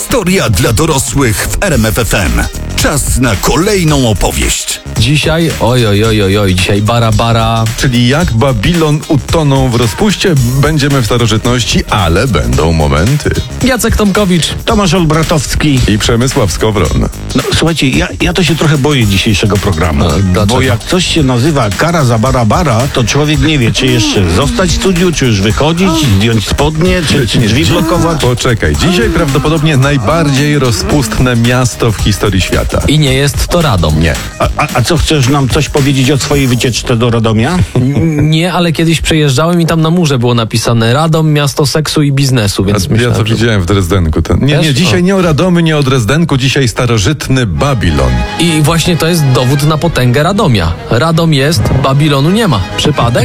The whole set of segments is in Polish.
Historia dla dorosłych w RMF FM. Czas na kolejną opowieść. Dzisiaj, dzisiaj bara. Czyli jak Babilon utonął w rozpuście, będziemy w starożytności, ale będą momenty. Jacek Tomkowicz, Tomasz Olbratowski. I Przemysław Skowron. No, słuchajcie, ja to się trochę boję dzisiejszego programu. Dlaczego? Bo jak coś się nazywa kara za bara, to człowiek nie wie, czy jeszcze zostać w studiu, czy już wychodzić, zdjąć spodnie, czy drzwi blokować. Poczekaj, dzisiaj prawdopodobnie najbardziej rozpustne miasto w historii świata. i nie jest to Radom. Nie. A co, chcesz nam coś powiedzieć o swojej wycieczce do Radomia? Nie, ale kiedyś przejeżdżałem i tam na murze było napisane Radom, miasto seksu i biznesu, więc Ja myślałem, to że... widziałem w Drezdenku. Nie, Też? dzisiaj nie o Radomiu, nie o Drezdenku, dzisiaj starożytny Babilon. I właśnie to jest dowód na potęgę Radomia. Radom jest, Babilonu nie ma. Przypadek?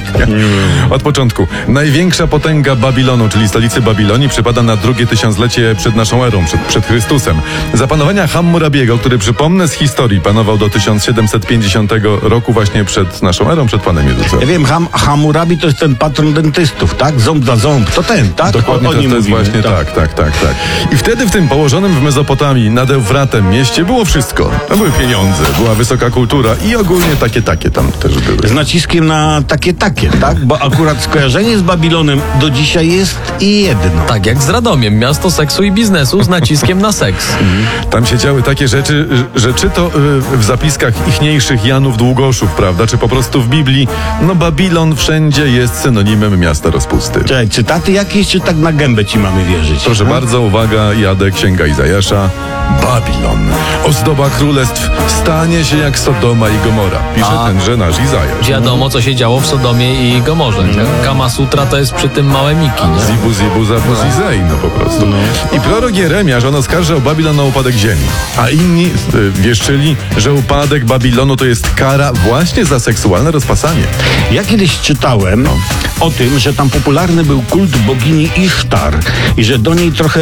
Od początku. Największa potęga Babilonu, czyli stolicy Babilonii, przypada na drugie tysiąclecie przed naszą erą, przed Chrystusem. Za panowania Hammurabiego, który przypomnę z historii panował do 1750 roku właśnie przed naszą erą, przed Panem Jezusem. Ja wiem, Hammurabi to jest ten patron dentystów, tak? Ząb za ząb. To ten, tak? Dokładnie, O nim to jest mówimy, właśnie tak. I wtedy w tym położonym w Mezopotamii nad Eufratem mieście było wszystko. No, były pieniądze, była wysoka kultura i ogólnie takie tam też były. Z naciskiem na takie, tak? Bo akurat skojarzenie z Babilonem do dzisiaj jest jedno. Tak jak z Radomiem, miasto seksu i biznesu z naciskiem na seks. Tam się działy takie rzeczy, że czy to w zapiskach ichniejszych Janów Długoszów, prawda, czy po prostu w Biblii, no Babilon wszędzie jest synonimem miasta rozpusty. Cześć, cytaty jakieś, czy tak na gębę ci mamy wierzyć? Proszę bardzo, uwaga, jadę, Księga Izajasza. Babilon, ozdoba królestw, stanie się jak Sodoma i Gomora, pisze tenże nasz Izajasz. Wiadomo, co się działo w Sodomie i Gomorze. Kama Sutra to jest przy tym małe Miki, nie? Zibu, zabu, zizei, no po prostu. I prorok Jeremiasz, on oskarżał Babilon o upadek ziemi, a inni wieszczyli, że upadek Babilonu to jest kara właśnie za seksualne rozpasanie. Ja kiedyś czytałem o tym, że tam popularny był kult bogini Isztar i że do niej trochę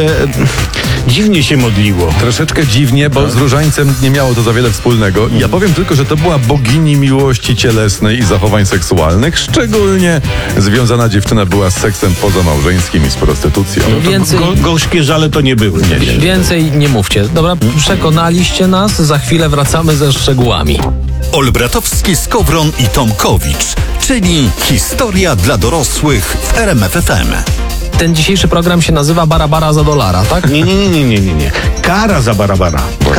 dziwnie się modliło. Troszeczkę dziwnie, bo z różańcem nie miało to za wiele wspólnego. Ja powiem tylko, że to była bogini miłości cielesnej i zachowań seksualnych. Szczególnie związana dziewczyna była z seksem pozamałżeńskim i z prostytucją. Więcej, Gorzkie żale to nie były. więcej nie mówcie. Dobra, przekonaliście nas, za chwilę wracamy ze szczegółami. Olbratowski, Skowron i Tomkowicz, czyli Historia dla dorosłych w RMF FM. Ten dzisiejszy program się nazywa Bara za dolara, tak? Nie. Kara za barabara.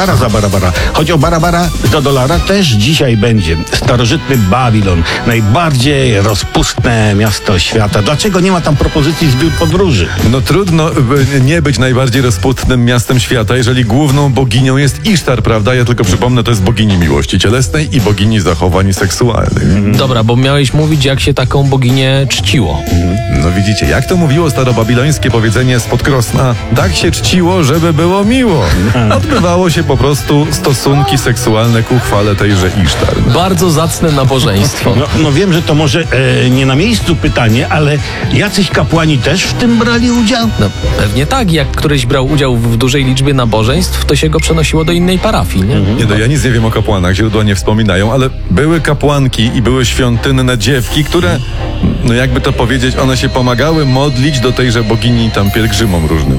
Choć o barabara za dolara też dzisiaj będzie. Starożytny Babilon. Najbardziej rozpustne miasto świata. Dlaczego nie ma tam propozycji zbiór podróży? No trudno nie być najbardziej rozpustnym miastem świata, jeżeli główną boginią jest Isztar, prawda? Ja tylko przypomnę, to jest bogini miłości cielesnej i bogini zachowań seksualnych. Dobra, bo miałeś mówić, jak się taką boginię czciło. No widzicie, jak to mówiło starobabilońskie powiedzenie spod Krosna, tak się czciło, żeby było miło. Odbywało się po prostu stosunki seksualne ku chwale tejże Isztar. Bardzo zacne nabożeństwo. No wiem, że to może nie na miejscu pytanie, ale jacyś kapłani też w tym brali udział? No, pewnie tak, jak któryś brał udział w dużej liczbie nabożeństw, to się go przenosiło do innej parafii, nie? Nie, no ja nic nie wiem o kapłanach, źródła nie wspominają, ale były kapłanki i były świątynne dziewki, które, no jakby to powiedzieć, one się pomagały modlić do tejże bogini tam pielgrzymom różnym.